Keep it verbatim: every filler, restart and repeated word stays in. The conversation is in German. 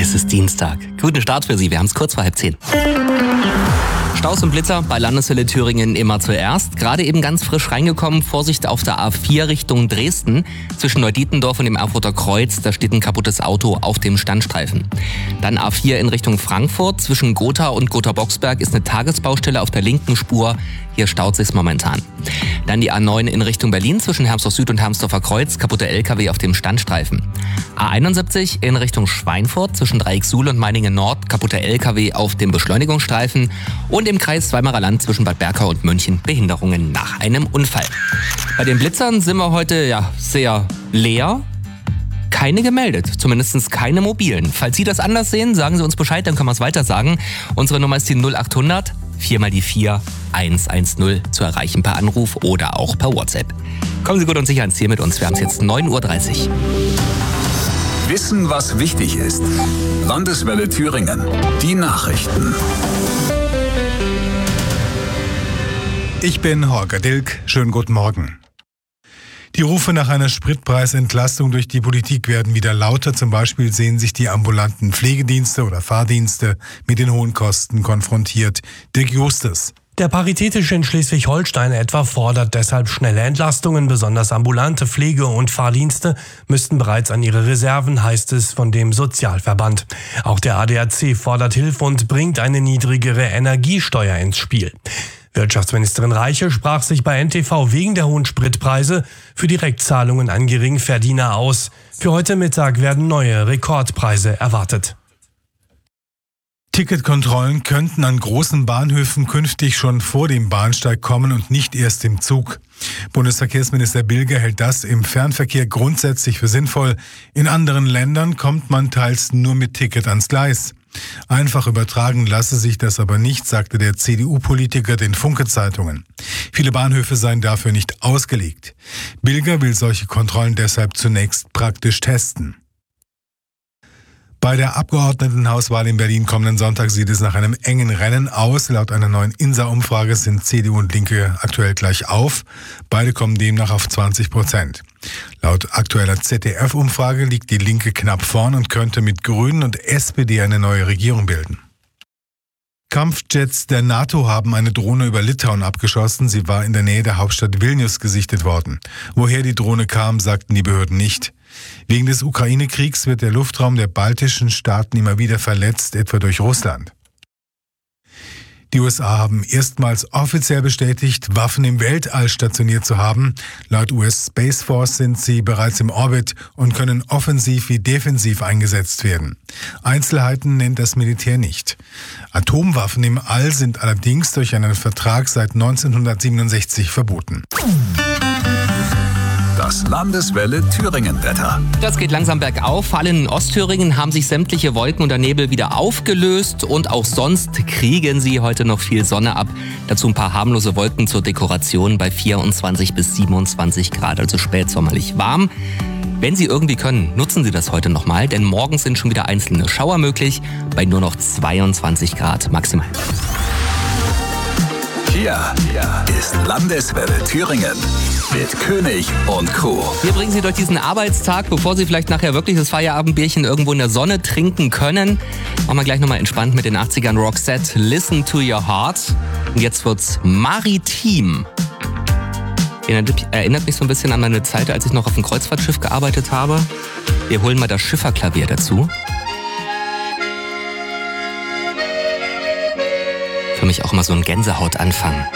Es ist Dienstag. Guten Start für Sie, wir haben es kurz vor halb zehn. Staus und Blitzer bei Landeswelle Thüringen immer zuerst. Gerade eben ganz frisch reingekommen. Vorsicht auf der A vier Richtung Dresden. Zwischen Neudietendorf und dem Erfurter Kreuz, da steht ein kaputtes Auto auf dem Standstreifen. Dann A vier in Richtung Frankfurt. Zwischen Gotha und Gotha-Boxberg ist eine Tagesbaustelle auf der linken Spur. Hier staut sich's momentan. Dann die A neun in Richtung Berlin zwischen Hermsdorf Süd und Hermsdorfer Kreuz. Kaputte L K W auf dem Standstreifen. A einundsiebzig in Richtung Schweinfurt zwischen Dreiecksuhl und Meiningen Nord. Kaputte L K W auf dem Beschleunigungsstreifen. Und im Kreis Weimarer Land zwischen Bad Berka und München Behinderungen nach einem Unfall. Bei den Blitzern sind wir heute ja sehr leer. Keine gemeldet, zumindest keine mobilen. Falls Sie das anders sehen, sagen Sie uns Bescheid, dann können wir es weiter sagen. Unsere Nummer ist die null acht hundert, vier mal die vier, eins eins null, zu erreichen per Anruf oder auch per WhatsApp. Kommen Sie gut und sicher ans Ziel mit uns, wir haben es jetzt neun Uhr dreißig. Wissen, was wichtig ist. Landeswelle Thüringen. Die Nachrichten. Ich bin Holger Dilk. Schönen guten Morgen. Die Rufe nach einer Spritpreisentlastung durch die Politik werden wieder lauter. Zum Beispiel sehen sich die ambulanten Pflegedienste oder Fahrdienste mit den hohen Kosten konfrontiert. Dirk Justus. Der Paritätische in Schleswig-Holstein etwa fordert deshalb schnelle Entlastungen. Besonders ambulante Pflege- und Fahrdienste müssten bereits an ihre Reserven, heißt es von dem Sozialverband. Auch der A D A C fordert Hilfe und bringt eine niedrigere Energiesteuer ins Spiel. Wirtschaftsministerin Reiche sprach sich bei N T V wegen der hohen Spritpreise für Direktzahlungen an Geringverdiener aus. Für heute Mittag werden neue Rekordpreise erwartet. Ticketkontrollen könnten an großen Bahnhöfen künftig schon vor dem Bahnsteig kommen und nicht erst im Zug. Bundesverkehrsminister Bilger hält das im Fernverkehr grundsätzlich für sinnvoll. In anderen Ländern kommt man teils nur mit Ticket ans Gleis. Einfach übertragen lasse sich das aber nicht, sagte der C D U-Politiker den Funke-Zeitungen. Viele Bahnhöfe seien dafür nicht ausgelegt. Bilger will solche Kontrollen deshalb zunächst praktisch testen. Bei der Abgeordnetenhauswahl in Berlin kommenden Sonntag sieht es nach einem engen Rennen aus. Laut einer neuen INSA-Umfrage sind C D U und Linke aktuell gleich auf. Beide kommen demnach auf zwanzig Prozent. Laut aktueller Z D F-Umfrage liegt die Linke knapp vorn und könnte mit Grünen und S P D eine neue Regierung bilden. Kampfjets der NATO haben eine Drohne über Litauen abgeschossen. Sie war in der Nähe der Hauptstadt Vilnius gesichtet worden. Woher die Drohne kam, sagten die Behörden nicht. Wegen des Ukraine-Kriegs wird der Luftraum der baltischen Staaten immer wieder verletzt, etwa durch Russland. Die U S A haben erstmals offiziell bestätigt, Waffen im Weltall stationiert zu haben. Laut U S Space Force sind sie bereits im Orbit und können offensiv wie defensiv eingesetzt werden. Einzelheiten nennt das Militär nicht. Atomwaffen im All sind allerdings durch einen Vertrag seit neunzehnhundertsiebenundsechzig verboten. Das Landeswelle Thüringen-Wetter. Das geht langsam bergauf. Vor allem in Ostthüringen haben sich sämtliche Wolken und der Nebel wieder aufgelöst. Und auch sonst kriegen sie heute noch viel Sonne ab. Dazu ein paar harmlose Wolken zur Dekoration bei vierundzwanzig bis siebenundzwanzig Grad, also spätsommerlich warm. Wenn Sie irgendwie können, nutzen Sie das heute nochmal, denn morgen sind schon wieder einzelne Schauer möglich bei nur noch zweiundzwanzig Grad maximal. Hier ist Landeswelle Thüringen mit König und Co. Wir bringen Sie durch diesen Arbeitstag, bevor Sie vielleicht nachher wirklich das Feierabendbierchen irgendwo in der Sonne trinken können. Machen wir gleich nochmal entspannt mit den achtzigern Roxette, Listen to Your Heart. Und jetzt wird's maritim. Erinnert, erinnert mich so ein bisschen an meine Zeit, als ich noch auf dem Kreuzfahrtschiff gearbeitet habe. Wir holen mal das Schifferklavier dazu. Für mich auch immer so ein Gänsehautanfang.